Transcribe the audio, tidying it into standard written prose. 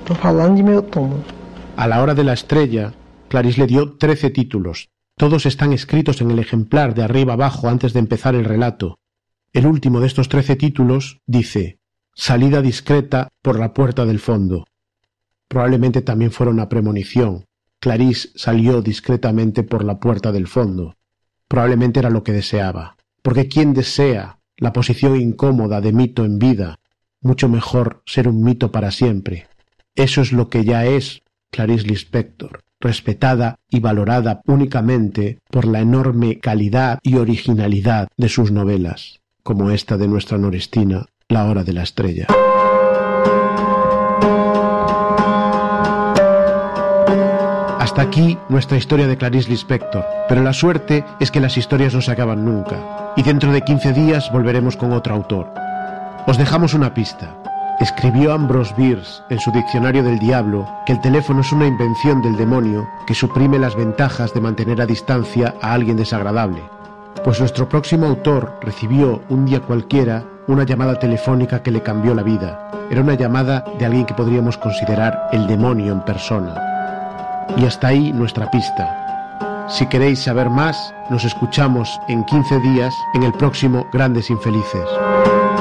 Tô falando de meu túmulo. A la hora de la estrella, Clarisse le dio 13 títulos. Todos están escritos en el ejemplar de arriba abajo antes de empezar el relato. El último de estos 13 títulos dice: salida discreta por la puerta del fondo. Probablemente también fuera una premonición. Clarisse salió discretamente por la puerta del fondo. Probablemente era lo que deseaba. Porque ¿quién desea la posición incómoda de mito en vida? Mucho mejor ser un mito para siempre. Eso es lo que ya es Clarice Lispector, respetada y valorada únicamente por la enorme calidad y originalidad de sus novelas, como esta de nuestra Norestina, La hora de la estrella. Hasta aquí nuestra historia de Clarice Lispector, pero la suerte es que las historias no se acaban nunca, y dentro de 15 días volveremos con otro autor. Os dejamos una pista. Escribió Ambrose Bierce en su Diccionario del Diablo que el teléfono es una invención del demonio que suprime las ventajas de mantener a distancia a alguien desagradable. Pues nuestro próximo autor recibió un día cualquiera una llamada telefónica que le cambió la vida. Era una llamada de alguien que podríamos considerar el demonio en persona. Y hasta ahí nuestra pista. Si queréis saber más, nos escuchamos en 15 días en el próximo Grandes Infelices.